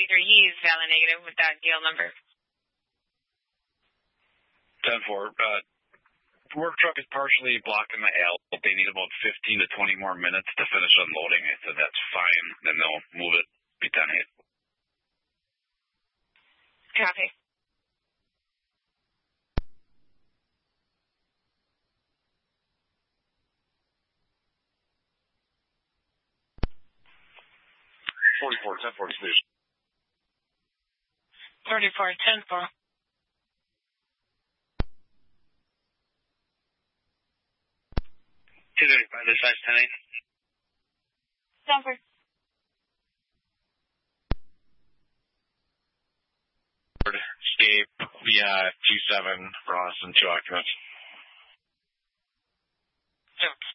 he's valid negative with that Gale number. 10-4. Work truck is partially blocking the L. They need about 15 to 20 more minutes to finish unloading. I said, that's fine. Then they'll move it, be 10-8. Copy. Forty-four, 10-4, please. 34, 10-4. 235, this size 10-8. Stanford. Escape via 27, Ross, and 2 occupants. Oops.